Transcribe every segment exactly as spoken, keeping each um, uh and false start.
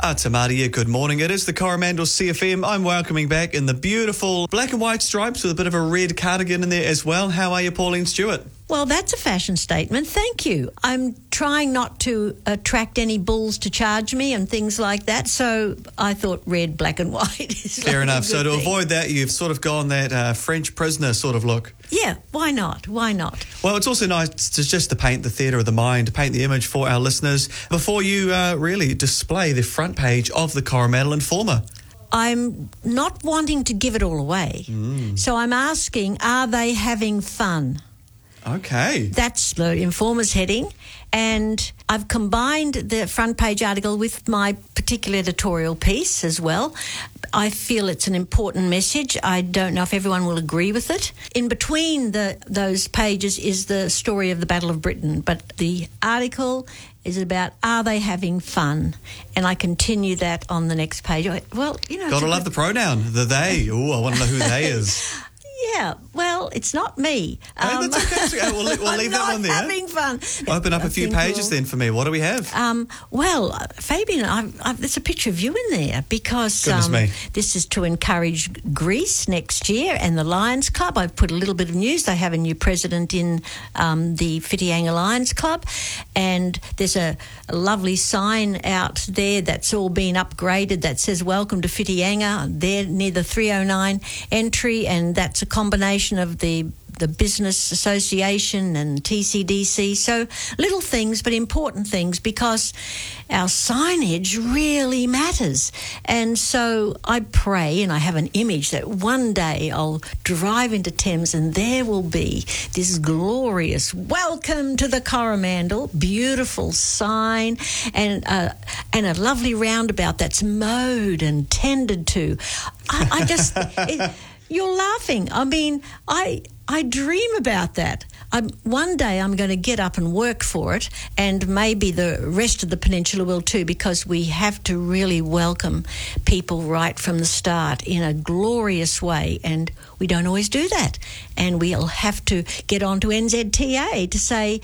Ah, Tamaria, good morning. It is the Coromandel C F M. I'm welcoming back in the beautiful black and white stripes with a bit of a red cardigan in there as well. How are you, Pauline Stewart? Well, that's a fashion statement. Thank you. I'm trying not to attract any bulls to charge me and things like that, so I thought red, black and white is Fair like enough. So to thing. avoid that, you've sort of gone that uh, French prisoner sort of look. Yeah, why not? Why not? Well, it's also nice to just to paint the theatre of the mind, to paint the image for our listeners before you uh, really display the front page of the Coromandel Informer. I'm not wanting to give it all away, mm. so I'm asking, are they having fun? Okay. That's the Informer's heading, and I've combined the front page article with my particular editorial piece as well. I feel it's an important message. I don't know if everyone will agree with it. In between the those pages is the story of the Battle of Britain, but the article is about, are they having fun? And I continue that on the next page. Well, you know... Gotta love the pronoun, the they. Oh, I want to know who they is. Yeah, well, it's not me. Um, hey, that's okay. That's okay. We'll, we'll leave that one there. Having fun. Open up I a few pages we'll, then for me. What do we have? Um, well, Fabian, I've, I've, there's a picture of you in there because Goodness um, me. This is to encourage Greece next year and the Lions Club. I've put a little bit of news. They have a new president in um, the Whitianga Lions Club, and there's a, a lovely sign out there that's all been upgraded that says "Welcome to Whitianga." There near the three oh nine entry, and that's a combination of the the Business Association and T C D C. So little things, but important things, because our signage really matters. And so I pray, and I have an image that one day I'll drive into Thames and there will be this glorious "Welcome to the Coromandel," beautiful sign, and uh, and a lovely roundabout that's mowed and tended to. I, I just... It, You're laughing. I mean, I I dream about that. I'm, one day I'm going to get up and work for it, and maybe the rest of the peninsula will too, because we have to really welcome people right from the start in a glorious way, and we don't always do that. And we'll have to get on to N Z T A to say,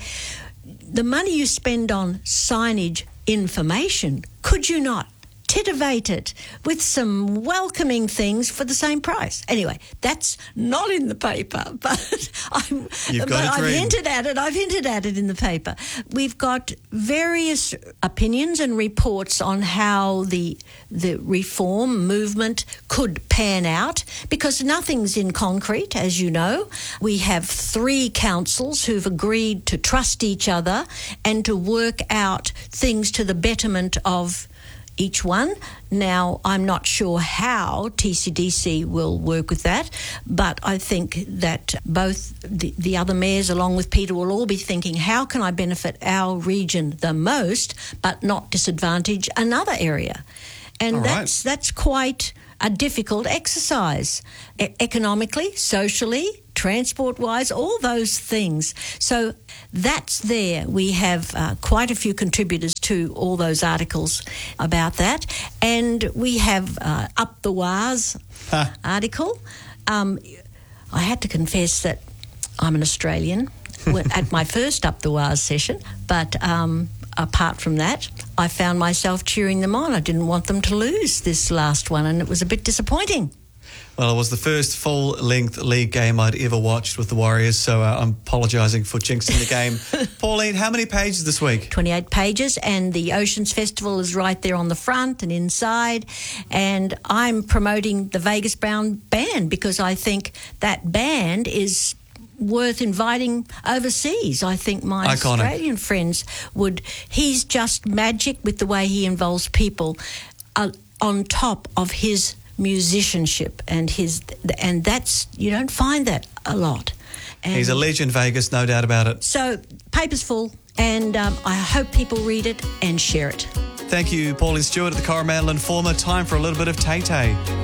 the money you spend on signage information, could you not titivate it with some welcoming things for the same price? Anyway, that's not in the paper, but, I'm, You've got but a I've dream. hinted at it. I've hinted at it in the paper. We've got various opinions and reports on how the the reform movement could pan out, because nothing's in concrete, as you know. We have three councils who've agreed to trust each other and to work out things to the betterment of each one. Now, I'm not sure how T C D C will work with that, but I think that both the, the other mayors, along with Peter, will all be thinking, how can I benefit our region the most, but not disadvantage another area? And all that's right. that's quite a difficult exercise, e- economically, socially, transport-wise, all those things. So that's there. We have uh, quite a few contributors to all those articles about that. And we have uh, Up the Wars huh. article. Um, I had to confess that I'm an Australian at my first Up the Wars session, but... Um, apart from that, I found myself cheering them on. I didn't want them to lose this last one, and it was a bit disappointing. Well, it was the first full-length league game I'd ever watched with the Warriors, so uh, I'm apologising for jinxing the game. Pauline, how many pages this week? twenty-eight pages, and the Oceans Festival is right there on the front and inside, and I'm promoting the Vegas Brown Band because I think that band is worth inviting overseas. I think my Iconic. Australian friends would. He's just magic with the way he involves people uh, on top of his musicianship and his, and that's, you don't find that a lot. And he's a legend, Vegas, no doubt about it. So, paper's full, and um, I hope people read it and share it. Thank you, Pauline Stewart at the Coromandel Informer. Time for a little bit of Tay Tay.